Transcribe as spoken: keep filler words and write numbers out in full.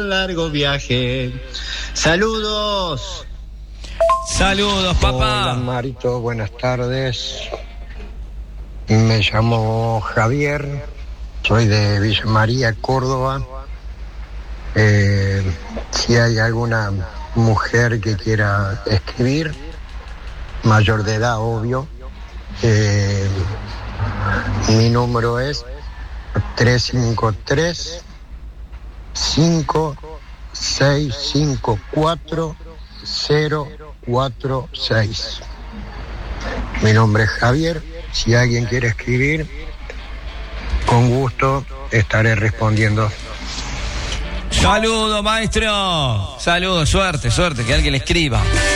largo viaje. Saludos. Saludos, papá. Hola, Marito, buenas tardes. Me llamo Javier, soy de Villa María, Córdoba. Eh, si hay alguna mujer que quiera escribir, mayor de edad, obvio, eh, mi número es tres cinco tres, cinco seis cinco cuatro, cero cuatro seis. Mi nombre es Javier. Si alguien quiere escribir, con gusto estaré respondiendo. Saludos, maestro. Saludos, suerte, suerte, que alguien le escriba.